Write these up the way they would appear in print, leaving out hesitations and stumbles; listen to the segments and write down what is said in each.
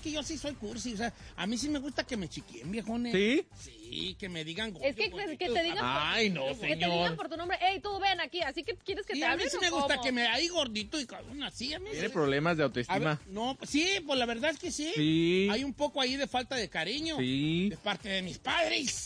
que yo sí soy cursi, o sea, a mí sí me gusta que me chiquien, viejones. ¿Sí? Sí, que me digan... Es que te digan... Ay, no, que señor. te digan por tu nombre, hey, tú ven aquí, así que quieres que Sí, te a mí hablen. sí ¿O me gusta cómo? que me... Ahí gordito y cabrón, así, a mí Tiene sí. problemas de A autoestima. ver, no, sí, pues la verdad es que sí. Sí. Hay un poco ahí de falta de cariño. Sí. De parte de mis padres.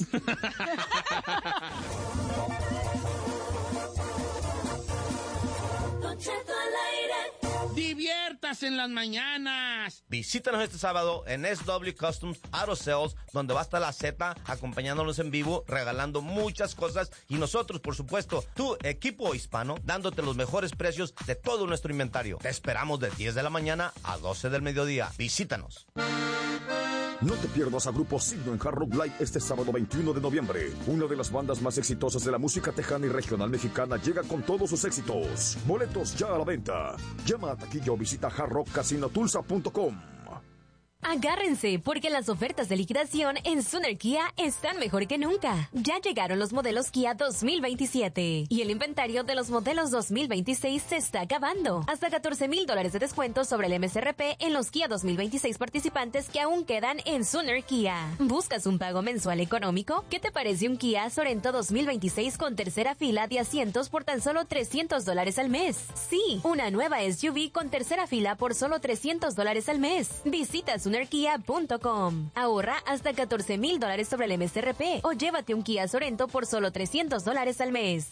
Don Cheto al aire. Diviértase en las mañanas. Visítanos este sábado en SW Customs Auto Sales, donde va a estar la Z acompañándonos en vivo, regalando muchas cosas y nosotros, por supuesto, tu equipo hispano, dándote los mejores precios de todo nuestro inventario. Te esperamos de 10 de la mañana a 12 del mediodía. Visítanos. No te pierdas a Grupo Signo en Hard Rock Live este sábado 21 de noviembre. Una de las bandas más exitosas de la música tejana y regional mexicana llega con todos sus éxitos. Boletos ya a la venta. Llama a taquilla o visita hardrockcasinotulsa.com. Agárrense, porque las ofertas de liquidación en Suner Kia están mejor que nunca. Ya llegaron los modelos Kia 2027 y el inventario de los modelos 2026 se está acabando. Hasta $14,000 de descuento sobre el MSRP en los Kia 2026 participantes que aún quedan en Suner Kia. ¿Buscas un pago mensual económico? ¿Qué te parece un Kia Sorento 2026 con tercera fila de asientos por tan solo $300 al mes? Sí, una nueva SUV con tercera fila por solo $300 al mes. Visita SunerKia.com. Ahorra hasta $14,000 sobre el MSRP o llévate un Kia Sorento por solo $300 al mes.